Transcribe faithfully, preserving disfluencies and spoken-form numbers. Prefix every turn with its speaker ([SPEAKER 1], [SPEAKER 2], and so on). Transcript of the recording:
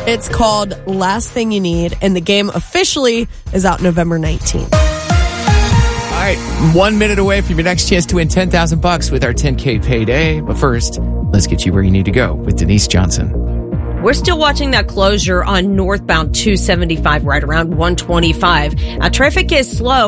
[SPEAKER 1] It's called Last Thing You Need, and the game officially is out November nineteenth.
[SPEAKER 2] All right, one minute away from your next chance to win ten thousand bucks with our ten K payday. But first, let's get you where you need to go with Denise Johnson.
[SPEAKER 3] We're still watching that closure on northbound two seventy-five right around one twenty-five. Uh, traffic is slow.